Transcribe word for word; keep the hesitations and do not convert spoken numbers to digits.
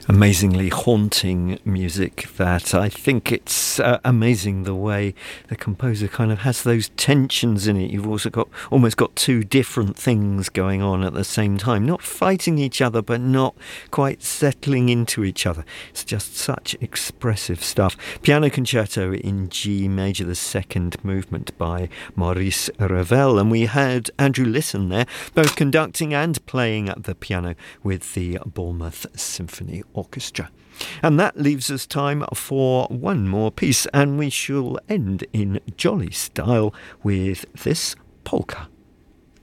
Amazingly haunting music that. I think it's uh, amazing the way the composer kind of has those tensions in it. You've also got almost got two different things going on at the same time, not fighting each other but not quite settling into each other. It's just such expressive stuff. Piano Concerto in G major, the second movement by Maurice Ravel, and we had Andrew Lisson there, both conducting and playing at the piano with the Bournemouth Symphony Orchestra. And that leaves us time for one more piece, and we shall end in jolly style with this polka.